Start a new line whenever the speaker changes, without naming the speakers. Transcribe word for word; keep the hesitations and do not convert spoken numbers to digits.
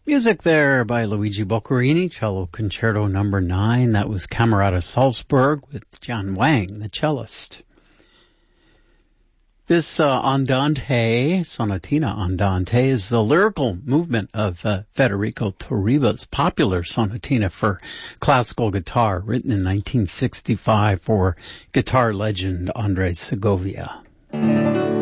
Music there by Luigi Boccherini, Cello Concerto number nine. That was Camerata Salzburg with John Wang, the cellist. This uh, Andante, Sonatina Andante, is the lyrical movement of uh, Federico Torriba's popular sonatina for classical guitar, written in nineteen sixty-five for guitar legend Andres Segovia.